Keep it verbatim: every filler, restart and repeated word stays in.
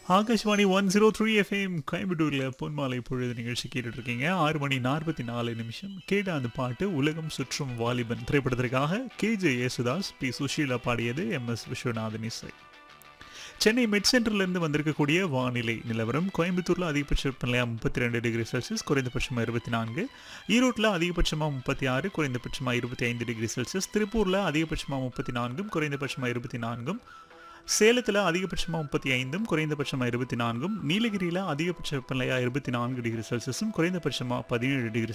Akashvani one zero three FM கோயம்புத்தூரில் பொன்மாலை பொழுது நிகழ்ச்சி கேட்டுட்டு இருக்கீங்க. ஆறு மணி நாற்பத்தி நாலு நிமிஷம். கேட்ட அந்த பாட்டு உலகம் சுற்றும் வாலிபன் திரைப்படத்திற்காக K J Yesudas, B Sushila பாடியது, எம் எஸ் விஸ்வநாதன் இசை. சென்னை மெட் சென்டர்லேருந்து வந்திருக்கக்கூடிய வானிலை நிலவரம். கோயம்புத்தூரில் அதிகபட்ச வெப்பநிலையாக முப்பத்தி ரெண்டு டிகிரி செல்சியஸ், குறைந்தபட்சமாக இருபத்தி நான்கு. ஈரோட்டில் அதிகபட்சமாக முப்பத்தி ஆறு, குறைந்தபட்சமாக இருபத்தி ஐந்து டிகிரி செல்சியஸ். திருப்பூரில் அதிகபட்சமாக முப்பத்தி நான்கும், குறைந்தபட்சமாக இருபத்தி நான்கும். சேலத்தில் அதிகபட்சமாக முப்பத்தி ஐந்தும், குறைந்தபட்சமாக இருபத்தி நான்கும். நீலகிரியில் அதிகபட்ச வெப்பநிலையாக இருபத்தி நான்கு டிகிரி செல்சியஸும், குறைந்தபட்சமாக பதினேழு டிகிரி